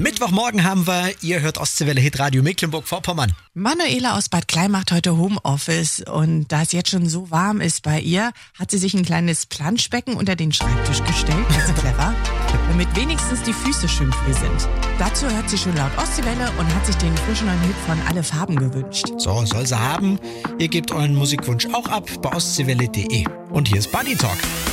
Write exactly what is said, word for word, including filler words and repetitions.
Mittwochmorgen haben wir, ihr hört Ostseewelle Hitradio Mecklenburg-Vorpommern. Manuela aus Bad Klei macht heute Homeoffice und da es jetzt schon so warm ist bei ihr, hat sie sich ein kleines Planschbecken unter den Schreibtisch gestellt, ganz clever, damit wenigstens die Füße schön kühl sind. Dazu hört sie schön laut Ostseewelle und hat sich den frischen neuen Hit von Alle Farben gewünscht. So, soll sie haben. Ihr gebt euren Musikwunsch auch ab bei ostseewelle punkt de. Und hier ist Buddy Talk.